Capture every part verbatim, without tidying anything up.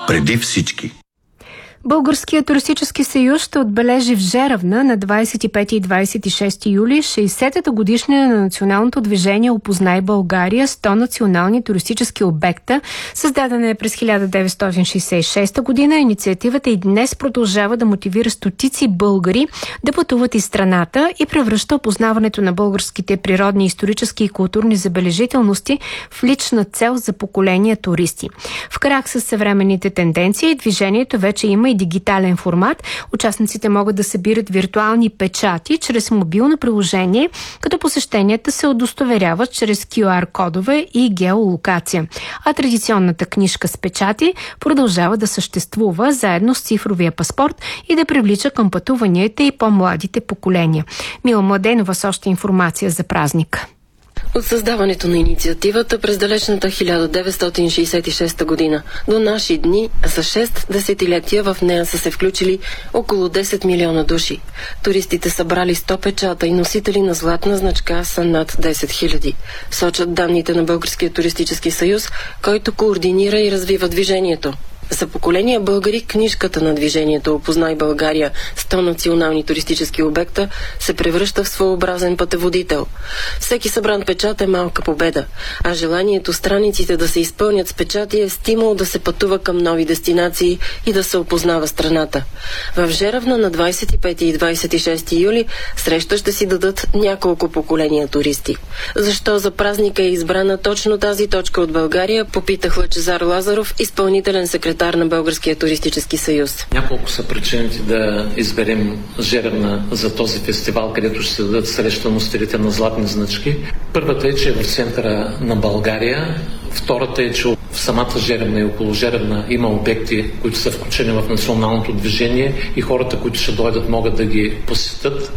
преди всички. Българският туристически съюз ще отбележи в Жеравна на двадесет и пети и двадесет и шести юли шейсетата годишнина на националното движение "Опознай България" сто национални туристически обекта. Създадена е през хиляда деветстотин шейсет и шеста година. Инициативата и днес продължава да мотивира стотици българи да пътуват из страната и превръща опознаването на българските природни, исторически и културни забележителности в лична цел за поколения туристи. В крак с съвременните тенденции движението вече има и дигитален формат. Участниците могат да събират виртуални печати чрез мобилно приложение, като посещенията се удостоверяват чрез кю ар кодове и геолокация. А традиционната книжка с печати продължава да съществува заедно с цифровия паспорт и да привлича към пътуванията и по-младите поколения. Мила Младенова с още информация за празника. От създаването на инициативата през далечната хиляда деветстотин шейсет и шеста година до наши дни за шест десетилетия в нея са се включили около десет милиона души. Туристите са брали сто печата и носители на златна значка са над десет хиляди. Сочат данните на Българския туристически съюз, който координира и развива движението. За поколения българи книжката на движението "Опознай България" сто национални туристически обекта се превръща в своеобразен пътеводител. Всеки събран печат е малка победа, а желанието страниците да се изпълнят с печати е стимул да се пътува към нови дестинации и да се опознава страната. В Жеравна на двадесет и пети и двадесет и шести юли среща ще си дадат няколко поколения туристи. Защо за празника е избрана точно тази точка от България, попитах Лъчезар Лазаров, изпълнителен секретар на Българския туристически съюз. Няколко са причините да изберем Жеравна за този фестивал, където ще се дадат среща носителите на златни значки. Първата е, че е в центъра на България. Втората е, че в самата Жеравна и около Жеравна има обекти, които са включени в националното движение и хората, които ще дойдат, могат да ги посетят.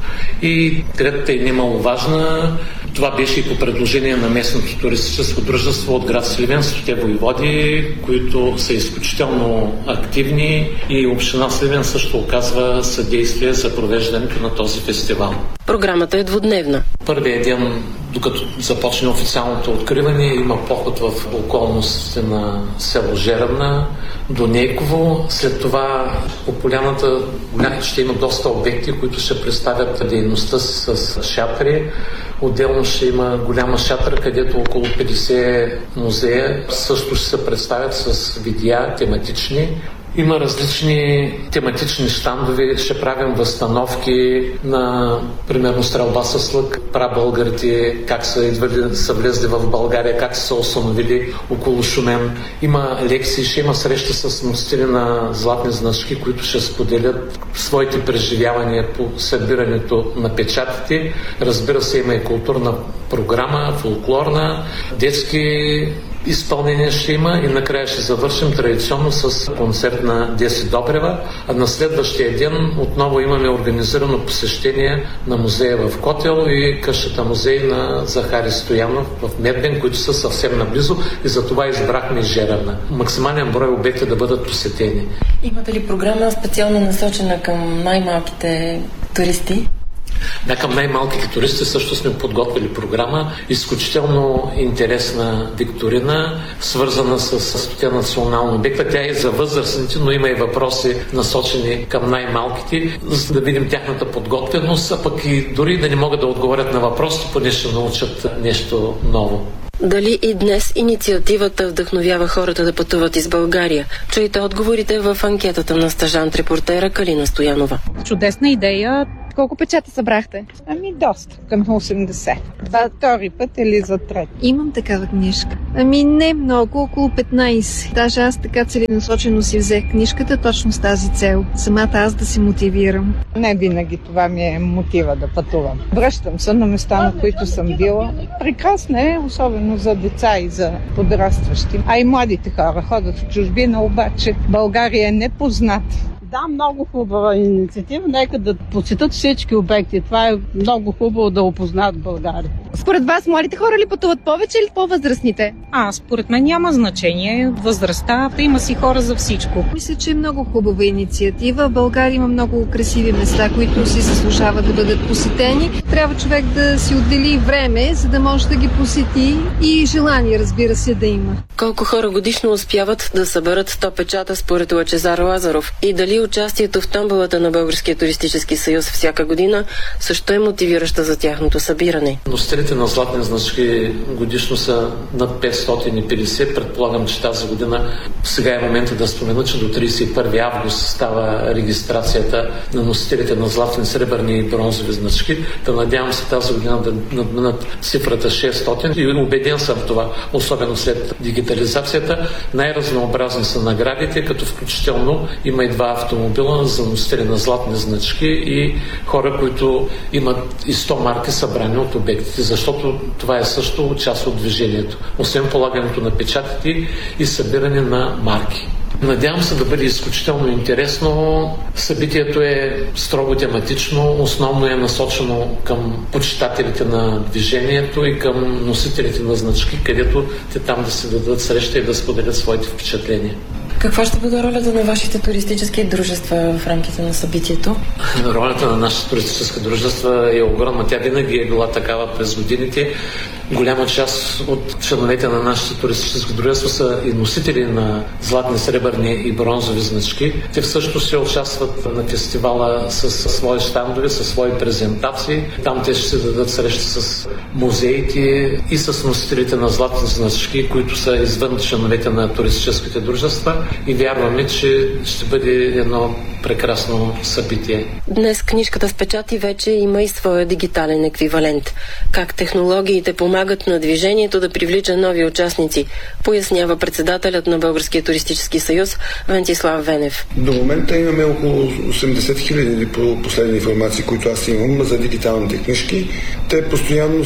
И третата е немаловажна. Това беше и по предложение на местното туристическо дружество от град Сливен, стоте воеводи, които са изключително активни, и община Сливен също оказва съдействие за провеждането на този фестивал. Програмата е двудневна. Първият ден, докато започне официалното откриване, има поход в околностите на село Жеравна до Нейково. След това по поляната ще има доста обекти, които ще представят дейността с шатри. Отделно ще има голяма шатра, където около петдесет музея също ще се представят с видеа тематични. Има различни тематични щандове, ще правим възстановки на, примерно, стрелба с лък, прабългарите, как са идвали, са влезли в България, как са се установили около Шумен. Има лекции, ще има среща с носители на златни значки, които ще споделят своите преживявания по събирането на печатите. Разбира се, има и културна програма, фолклорна, детски изпълнение ще има и накрая ще завършим традиционно с концерт на Деси Добрева. А на следващия ден отново имаме организирано посещение на музея в Котел и къщата музей на Захари Стоянов в Медбен, които са съвсем наблизо, и за това избрахме Жеравна. Максимален брой обекти да бъдат посетени. Имате ли програма специално насочена към най-малките туристи? Да, към най-малките туристи също сме подготвили програма. Изключително интересна викторина, свързана с стоте национални обекта. Тя е за възрастните, но има и въпроси насочени към най-малките, за да видим тяхната подготвеност, а пък и дори да не могат да отговорят на въпросите, поне ще научат нещо ново. Дали и днес инициативата вдъхновява хората да пътуват из България? Чуйте отговорите в анкетата на стажант-репортера Калина Стоянова. Чудесна идея. Колко печата събрахте? Ами доста, към осемдесет. За втори път или за трети? Имам такава книжка. Ами не много, около петнайсет. Даже аз така целенасочено си взех книжката точно с тази цел. Самата аз да се мотивирам. Не винаги това ми е мотива да пътувам. Връщам се на места, на които съм била. Прекрасно е, особено за деца и за подрастващи. А и младите хора ходят в чужбина, обаче България е непозната. Да, много хубава инициатива. Нека да посетят всички обекти. Това е много хубаво да опознат България. Според вас, младите хора ли пътуват повече или по-възрастните? А, според мен няма значение. Възрастта, има си хора за всичко. Мисля, че е много хубава инициатива. В България има много красиви места, които си заслужават да бъдат посетени. Трябва човек да си отдели време, за да може да ги посети и желание, разбира се, да има. Колко хора годишно успяват да съберат сто печата според Лъчезар Лазаров? И дали участието в томболата на Българския туристически съюз всяка година също е мотивираща за тяхното събиране? Носителите на златни значки годишно са над петстотин и петдесет. Предполагам, че тази година сега е момента да спомена, че до тридесет и първи август става регистрацията на носителите на златни, сребърни и бронзови значки. Да надявам се тази година да надминат цифрата шестстотин и убеден съм в това, особено след дигитализацията. Най-разнообразни са наградите, като включително има и два автомобила за носители на златни значки и хора, които имат и сто марки събрани от обектите, защото това е също част от движението. Освен полагането на печатите и събиране на марки. Надявам се да бъде изключително интересно. Събитието е строго тематично, основно е насочено към почитателите на движението и към носителите на значки, където те там да се дадат среща и да споделят своите впечатления. Каква ще бъде ролята на вашите туристически дружества в рамките на събитието? Ролята на нашите туристически дружества е огромна. Тя винаги е била такава през годините. Голяма част от членовете на нашите туристически дружества са и носители на златни, сребърни и бронзови значки. Те всъщност се участват на фестивала с свои щандове, с свои презентации. Там те ще се дадат срещи с музеите и с носителите на златни значки, които са извън членовете на туристическите дружества. И вярваме, че ще бъде едно прекрасно събитие. Днес книжката с печати вече има и своя дигитален еквивалент. Как технологиите помагат на движението да привлича нови участници, пояснява председателят на Българския туристически съюз Вентислав Венев. До момента имаме около осемдесет хиляди по последни информации, които аз имам за дигиталните книжки. Те постоянно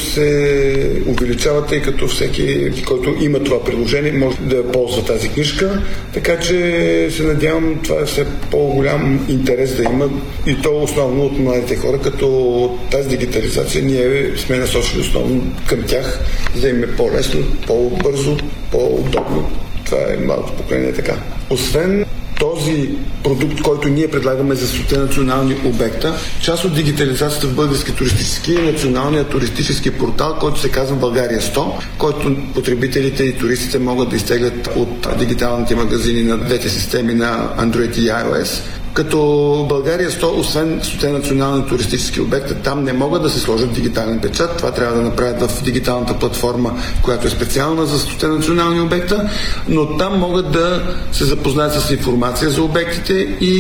се увеличават, тъй като всеки, който има това приложение, може да ползва тази книжка. Така че се надявам това е все по-голям интерес да има и то основно от младите хора, като тази дигитализация ние сме насочили основно към тях, за да им е по-лесно, по-бързо, по-удобно. Това е малко поколение така. Освен този продукт, който ние предлагаме за стоте национални обекта, част от дигитализацията в български туристически е националният туристически портал, който се казва България сто, който потребителите и туристите могат да изтеглят от дигиталните магазини на двете системи на Android и iOS. Като България сто, освен стоте национални туристически обекти, там не могат да се сложат дигитален печат. Това трябва да направят в дигиталната платформа, която е специална за стоте национални обекта, но там могат да се запознаят с информация за обектите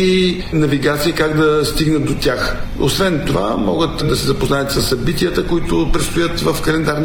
и навигация как да стигнат до тях. Освен това, могат да се запознаят с събитията, които предстоят в календарния